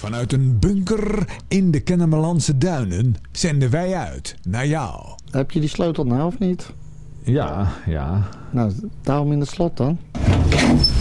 Vanuit een bunker in de Kennemerlandse duinen zenden wij uit naar jou. Heb je die sleutel nou of niet? Ja. Nou, daarom in het slot dan.